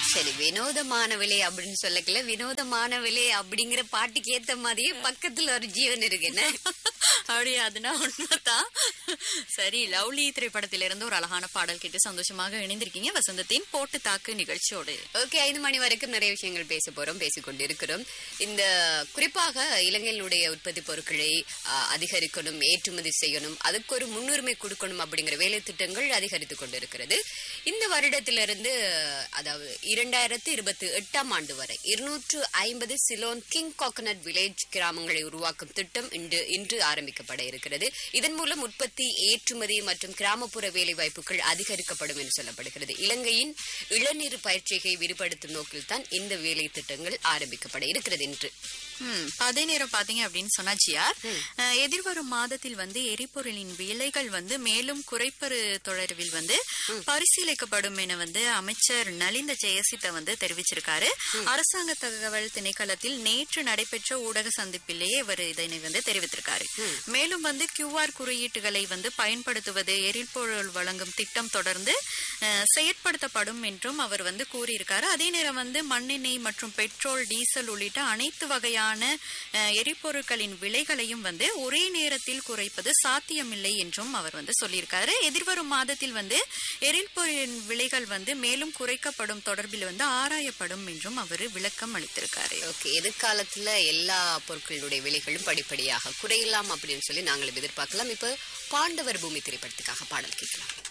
சரி, வினோதமான விலை அப்படின்னு சொல்லக்கல, வினோதமான விலை அப்படிங்கிற பாட்டுக்கு ஏத்த மாதிரியே பக்கத்துல ஒரு ஜீவன் இருக்குன்னு. அப்படியே அதுனா உண்மைதான். சரி, லவ்லி திரைப்படத்திலிருந்து ஒரு அழகான பாடல் கேட்டு சந்தோஷமாக இணைந்திருக்கீங்க வசந்தத்தின் போட்டு தாக்கு நிகழ்ச்சியோடு. ஓகே, 5 மணி வரைக்கும் நிறைய விஷயங்கள் பேசிக்கொண்டு இருக்கிறோம். இந்த குறிப்பாக இலங்கையினுடைய உற்பத்தி பொருட்களை அதிகரிக்கணும், ஏற்றுமதி செய்யணும், அதுக்கு ஒரு முன்னுரிமை கொடுக்கணும் அப்படிங்கிற வேலை திட்டங்கள் அதிகரித்துக் கொண்டிருக்கிறது. இந்த வருடத்திலிருந்து, அதாவது 2028ஆம் ஆண்டு வரை 250 சிலோன் கிங் கோகனட் வில்லேஜ் கிராமங்களை உருவாக்கும் திட்டம் இன்று ஆரம்பிக்கப்பட இருக்கிறது. இதன் மூலம் உற்பத்தி, ஏற்றுமதி மற்றும் கிராமப்புற வேலை வாய்ப்புகள் அதிகரிக்கப்படும் என்று சொல்லப்படுகிறது. இலங்கையின் இளநீர் பயிற்சியை விரிவுபடுத்தும் நோக்கில் தான் இந்த வேலை திட்டங்கள் ஆரம்பிக்கப்பட இருக்கிறது என்று. அதே நேரம் பாத்தீங்க அப்படின்னு சொன்னா ஜிஆர், எதிர்வரும் மாதத்தில் எரிபொருளின் விலைகள் மேலும் குறைப்பது தொடர்பில் பரிசீலிக்கப்படும் என அமைச்சர் நலிந்த ஜெயசித்த தெரிவிச்சிருக்காரு. அரசாங்க தகவல் திணைக்களத்தில் நேற்று நடைபெற்ற ஊடக சந்திப்பிலேயே இவர் இதனை தெரிவித்திருக்காரு. மேலும் QR குறியீட்டுகளை பயன்படுத்துவது, எரிபொருள் வழங்கும் திட்டம் தொடர்ந்து செயற்படுத்தப்படும் என்றும் அவர் கூறியிருக்காரு. அதே நேரம் மண்ணெண்ணெய் மற்றும் பெட்ரோல், டீசல் உள்ளிட்ட அனைத்து வகையான எரிபொருட்களின் விலைகளையும் ஒரே நேரத்தில் குறைப்பது சாத்தியமில்லை என்றும் அவர் சொல்லியிருக்காரு. எதிர்வரும் மாதத்தில் எரிபொருளின் விலைகள் மேலும் குறைக்கப்படும் தொடர்பில் ஆராயப்படும் என்றும் அவர் விளக்கம் அளித்திருக்காரு. ஓகே, எதிர்காலத்துல எல்லா பொருட்களுடைய விலைகளும் படிப்படியாக குறையலாம் அப்படின்னு சொல்லி நாங்களும் எதிர்பார்க்கலாம். இப்ப பாண்டவர் பூமி திரைப்படத்துக்காக பாடல் கேட்கலாம்.